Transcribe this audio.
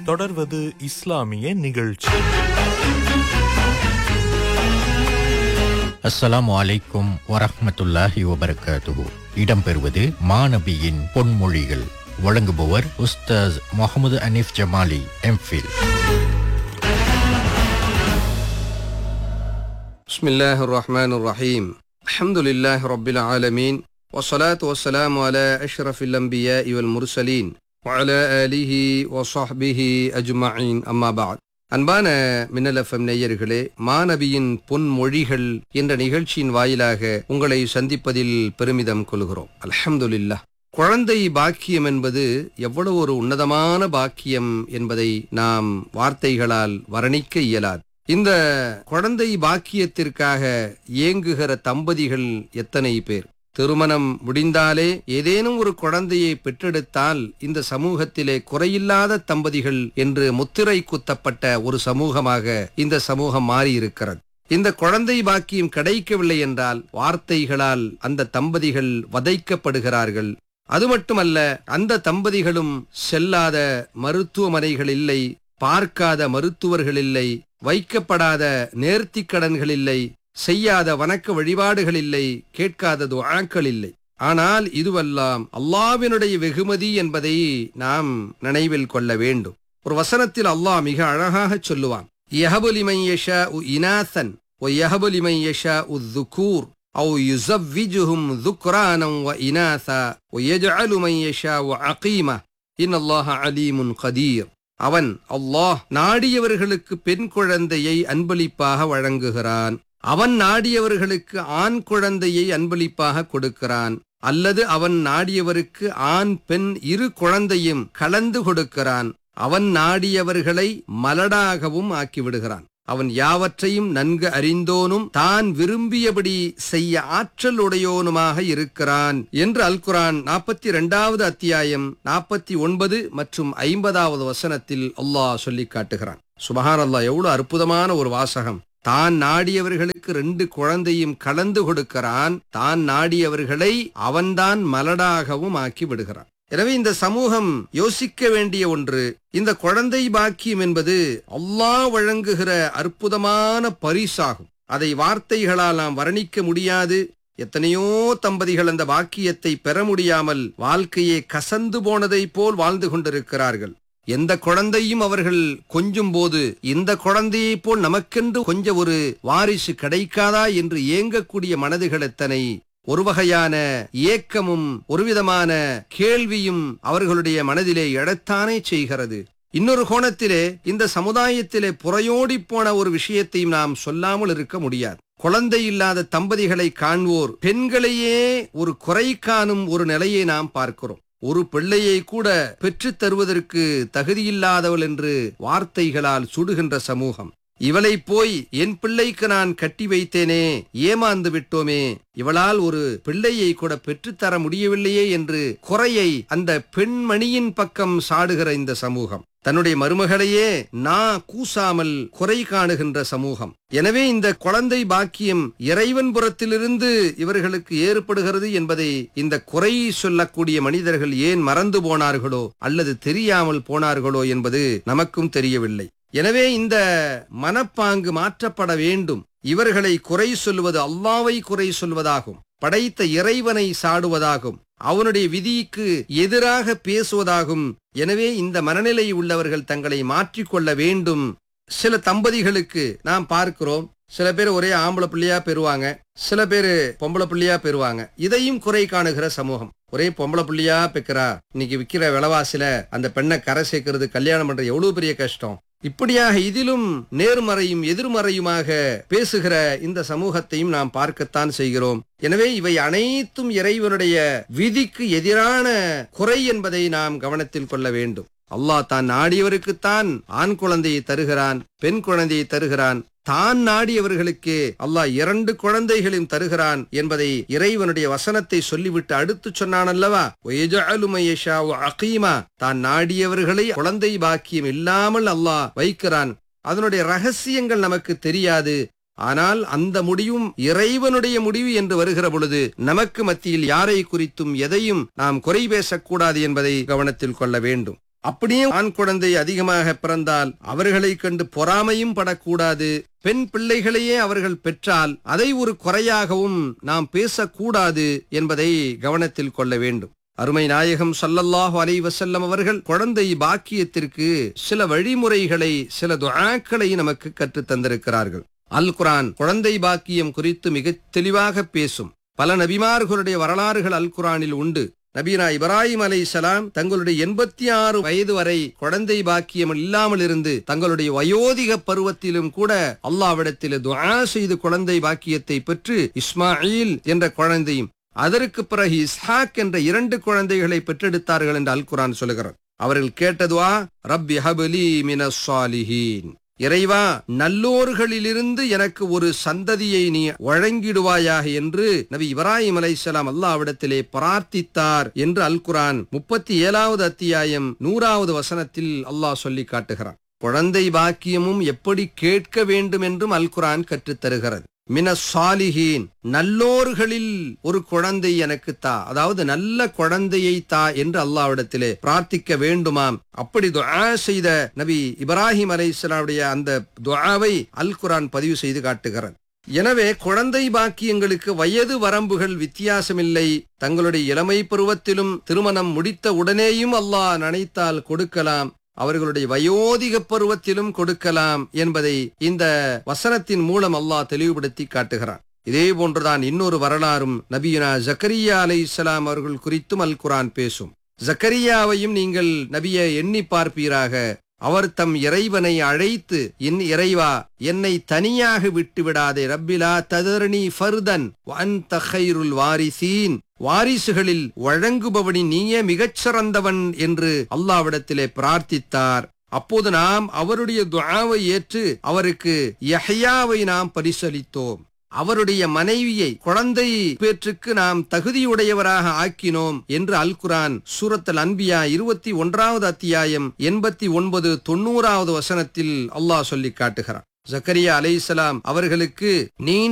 தொடர்வது இஸ்லாமிய நிகழ்ச்சி. அஸ்ஸலாமு அலைக்கும் வரஹ்மத்துல்லாஹி வபரகாத்துஹு. இடம்பெறுவது மாநபியின் பொன்மொழிகள். வழங்குபவர் உஸ்தாஸ் முகமது அனீஃப் ஜமாலி, எம்ஃபில். பிஸ்மில்லாஹிர் ரஹ்மானிர் ரஹீம். அல்ஹம்துலில்லாஹி ரப்பில் ஆலமீன். வஸ்ஸலாத்து வஸ்ஸலாமு அலா அஷ்ரஃபில் அன்பியாஇ வல் முர்சலீன் வ அலா ஆலிஹி வ ஸஹ்பிஹி அஜ்மஈன். அம்மா பஅத். அன்பான மின்னல் எஃப்எம் நேயர்களே, மாநபியின் பொன்மொழிகள் என்ற நிகழ்ச்சியின் வாயிலாக உங்களை சந்திப்பதில் பெருமிதம் கொள்கிறோம். அல்ஹம்துலில்லாஹ். குழந்தை பாக்கியம் என்பது எவ்வளவு ஒரு உன்னதமான பாக்கியம் என்பதை நாம் வார்த்தைகளால் வர்ணிக்க இயலாது. இந்த குழந்தை பாக்கியத்திற்காக ஏங்குகிற தம்பதிகள் எத்தனை பேர்! திருமணம் முடிந்தாலே ஏதேனும் ஒரு குழந்தையை பெற்றெடுத்தால் இந்த சமூகத்திலே குறையில்லாத தம்பதிகள் என்று முத்திரை குத்தப்பட்ட ஒரு சமூகமாக இந்த சமூகம் மாறியிருக்கிறது. இந்த குழந்தை பாக்கியம் கிடைக்கவில்லை என்றால் வார்த்தைகளால் அந்த தம்பதிகள் வதைக்கப்படுகிறார்கள். அது மட்டுமல்ல, அந்த தம்பதிகளும் செல்லாத மருத்துவமனைகள் இல்லை, பார்க்காத மருத்துவர்கள் இல்லை, வைக்கப்படாத நேர்த்திக்கடன்கள் இல்லை, செய்யாத வணக்க வழிபாடுகள் இல்லை, கேட்காத துஆக்கள் இல்லை. ஆனால் இதுவெல்லாம் அல்லாஹ்வினுடைய வெகுமதி என்பதை நாம் நினைவில் கொள்ள வேண்டும். ஒரு வசனத்தில் அல்லாஹ் மிக அழகாக சொல்லுவான், யஹபு லிமன் யஷாஉ இனாசன் வ யஹபு லிமன் யஷாஉ ذுகூர் அவ் யுஸவ்விஜுஹும் ذுக்ரானன் வ இனாஸா வ யஜ்அலு மன் யஷாஉ அகீமா இன்னல்லாஹ அலீமுன் கதீர். அவன் அல்லாஹ் நாடியவர்களுக்கு பெண் குழந்தையை அன்பளிப்பாக வழங்குகிறான், அவன் நாடியவர்களுக்கு ஆண் குழந்தையை அன்பளிப்பாக கொடுக்கிறான், அல்லது அவன் நாடியவருக்கு ஆண் பெண் இரு குழந்தையும் கலந்து கொடுக்கிறான், அவன் நாடியவர்களை மலடாகவும் ஆக்கிவிடுகிறான். அவன் யாவற்றையும் நன்கு அறிந்தோனும் தான் விரும்பியபடி செய்ய ஆற்றல் உடையோனுமாக இருக்கிறான் என்று அல் குர்ஆன் 42வது அத்தியாயம் 49 மற்றும் 50வது வசனத்தில் அல்லாஹ் சொல்லி காட்டுகிறான். சுப்ஹானல்லாஹ், எவ்வளவு அற்புதமான ஒரு வாசகம்! தான் நாடியவர்களுக்கு 2 குழந்தையும் கலந்து கொடுக்கிறான், தான் நாடியவர்களை அவன்தான் மலடாகவும் ஆக்கி விடுகிறான். எனவே இந்த சமூகம் யோசிக்க வேண்டிய ஒன்று, இந்த குழந்தை பாக்கியம் என்பது அல்லாஹ் வழங்குகிற அற்புதமான பரிசாகும். அதை வார்த்தைகளால் நாம் வர்ணிக்க முடியாது. எத்தனையோ தம்பதிகள் அந்த பாக்கியத்தை பெற முடியாமல் வாழ்க்கையே கசந்து போனதை போல் வாழ்ந்து கொண்டிருக்கிறார்கள். எந்த குழந்தையும் அவர்கள் கொஞ்சும் போது இந்த குழந்தையை போல் நமக்கென்று கொஞ்சம் ஒரு வாரிசு கிடைக்காதா என்று ஏங்கக்கூடிய மனதுகள் எத்தனை! ஒரு வகையான ஏக்கமும் ஒருவிதமான கேள்வியும் அவர்களுடைய மனதிலே எழத்தானே செய்கிறது. இன்னொரு கோணத்திலே இந்த சமுதாயத்திலே புறையோடி போன ஒரு விஷயத்தையும் நாம் சொல்லாமல் இருக்க முடியாது. குழந்தை இல்லாத தம்பதிகளை காண்வோர் பெண்களையே ஒரு குறை காணும் ஒரு நிலையை நாம் பார்க்கிறோம். ஒரு பிள்ளையை கூட பெற்றுத் தருவதற்கு தகுதியில்லாதவள் என்று வார்த்தைகளால் சுடுகின்ற சமூகம். இவளை போய் என் பிள்ளைக்கு நான் கட்டி வைத்தேனே, ஏமாந்து விட்டோமே, இவளால் ஒரு பிள்ளையை கூட பெற்றுத்தர முடியவில்லையே என்று குறையை அந்த பெண்மணியின் பக்கம் சாடுகிற இந்த சமூகம், தன்னுடைய மருமகளையே கூசாமல் குறை காணுகின்ற சமூகம். எனவே இந்த குழந்தை பாக்கியம் இறைவன் புறத்திலிருந்து இவர்களுக்கு ஏற்படுகிறது என்பதை இந்த குறை சொல்லக்கூடிய மனிதர்கள் ஏன் மறந்து போனார்களோ அல்லது தெரியாமல் போனார்களோ என்பது நமக்கும் தெரியவில்லை. எனவே இந்த மனப்பாங்கு மாற்றப்பட வேண்டும். இவர்களை குறை சொல்வது அல்லாஹ்வை குறை சொல்வதாகும், படைத்த இறைவனை சாடுவதாகும், அவனுடைய விதிக்கு எதிராக பேசுவதாகும். எனவே இந்த மனநிலை உள்ளவர்கள் தங்களை மாற்றிக்கொள்ள வேண்டும். சில தம்பதிகளுக்கு நாம் பார்க்கிறோம், சில பேர் ஒரே ஆம்பளை பிள்ளையா பெறுவாங்க, சில பேர் பொம்பளை பிள்ளையா பெறுவாங்க. இதையும் குறை காணுகிற சமூகம். ஒரே பொம்பளை பிள்ளையா பெக்கிறா, இன்னைக்கு விற்கிற விலைவாசில அந்த பெண்ணை கரை சேர்க்கிறது, கல்யாணம் பண்றது எவ்வளவு பெரிய கஷ்டம். இப்படியாக இதிலும் நேர்மறையும் எதிர்மறையுமாக பேசுகிற இந்த சமூகத்தையும் நாம் பார்க்கத்தான் செய்கிறோம். எனவே இவை அனைத்தும் இறைவனுடைய விதிக்கு எதிரான குறை என்பதை நாம் கவனத்தில் கொள்ள வேண்டும். அல்லாஹ் தான் நாடியவருக்குத்தான் ஆண் குழந்தையை தருகிறான், பெண் குழந்தையை தருகிறான். தான் நாடியவர்களுக்கு அல்லாஹ் 2 குழந்தைகளையும் தருகிறான் என்பதை இறைவனுடைய வசனத்தை சொல்லிவிட்டு அடுத்து சொன்னான் அல்லவா, தான் நாடியவர்களை குழந்தை பாக்கியம் இல்லாமல் அல்லாஹ் வைக்கிறான். அதனுடைய ரகசியங்கள் நமக்கு தெரியாது. ஆனால் அந்த முடிவும் இறைவனுடைய முடிவு என்று வருகிற பொழுது நமக்கு மத்தியில் யாரை குறித்தும் எதையும் நாம் குறை பேசக்கூடாது என்பதை கவனத்தில் கொள்ள வேண்டும். அப்படியே ஆண் குழந்தை அதிகமாக பிறந்தால் அவர்களை கண்டு பொறாமையும் படக்கூடாது. பெண் பிள்ளைகளையே அவர்கள் பெற்றால் அதை ஒரு குறையாகவும் நாம் பேசக்கூடாது என்பதை கவனத்தில் கொள்ள வேண்டும். அருமை நாயகம் ஸல்லல்லாஹு அலைஹி வஸல்லம் அவர்கள் குழந்தை பாக்கியத்திற்கு சில வழிமுறைகளை, சில துஆக்களை நமக்கு கற்றுத் தந்திருக்கிறார்கள். அல் குர்ஆன் குழந்தை பாக்கியம் குறித்து மிக தெளிவாக பேசும். பல நபிமார்களுடைய வரலாறுகள் அல் குர்ஆனில் உண்டு. நபீனா இப்ராஹிம் அலைஹிஸ்ஸலாம் தங்களுடைய 86 வயது வரை குழந்தை பாக்கியம் இல்லாமல் இருந்து தங்களுடைய வயோதிக பருவத்திலும் கூட அல்லாஹ்விடத்தில் துஆ செய்து குழந்தை பாக்கியத்தை பெற்று இஸ்மாயில் என்ற குழந்தையும் அதற்கு பிறகு இஸ்ஹாக் என்ற 2 குழந்தைகளை பெற்றெடுத்தார்கள் என்று அல் குர்ஆன் சொல்லுகிறார். அவர்கள் கேட்ட துஆ, ரப்பி ஹப்லி மினஸ் ஸாலிஹீன், இறைவா நல்லோர்களிலிருந்து எனக்கு ஒரு சந்ததியை நீ வழங்கிடுவாயாக என்று நபி இப்ராஹிம் அலைஹிஸ்ஸலாம் அல்லாஹ்விடத்திலே பிரார்த்தித்தார் என்று அல் குர்ஆன் 37வது அத்தியாயம் 100வது வசனத்தில் அல்லாஹ் சொல்லி காட்டுகிறான். குழந்தை பாக்கியமும் எப்படி கேட்க வேண்டும் என்றும் அல் குர்ஆன் கற்றுத் தருகிறது. மினஸ் ஸாலிஹீன், நல்லோர்களில் ஒரு குழந்தை எனக்கு தா, அதாவது நல்ல குழந்தையை தா என்று அல்லாஹ்விடத்திலே பிரார்த்திக்க வேண்டுமாம். அப்படி துஆ செய்த நபி இப்ராஹிம் அலைஹிஸ்ஸலாமுடைய அந்த துஆவை அல் குர்ஆன் பதிவு செய்து காட்டுகிறது. எனவே குழந்தை பாக்கியங்களுக்கு வயது வரம்புகள் வித்தியாசமில்லை. தங்களுடைய இளமை பருவத்திலும் திருமணம் முடித்த உடனேயும் அல்லாஹ் நினைத்தால் கொடுக்கலாம், அவர்களுடைய வயோதிக பருவத்திலும் கொடுக்கலாம் என்பதை இந்த வசனத்தின் மூலம் அல்லாஹ் தெளிவுபடுத்தி காட்டுகிறான். இதே போன்றுதான் இன்னொரு வரலாறும் நபியுனா ஜக்கரியா அலைஹிஸ்ஸலாம் அவர்கள் குறித்தும் அல் குர்ஆன் பேசும். ஜக்கரியாவையும் நீங்கள் நபியை எண்ணி பார்ப்பீராக. அவர் தம் இறைவனை அழைத்து, என் இறைவா என்னை தனியாக விட்டு விடாதே, ரப்பிலா ததர்னி ஃபர்தன் வ அன்த கைருல் வாரிசீன், வாரிசுகளில் வழங்குபவனி நீயே மிகச்சிறந்தவன் என்று அல்லாஹ்விடத்திலே பிரார்த்தித்தார். அப்போது நாம் அவருடைய துஆவை ஏற்று அவருக்கு யஹ்யாவை நாம் பரிசளித்தோம். அவருடைய மனைவியை குழந்தை பேற்றுக்கு நாம் தகுதியுடையவராக ஆக்கினோம் என்று அல் குர்ஆன் சூரத்துல் அன்பியா 21வது அத்தியாயம் 89, 90வது வசனத்தில் அல்லாஹ் சொல்லி காட்டுகிறார். ஜக்கரியா அலைஹிஸ்ஸலாம் அவர்களுக்கு நீண்ட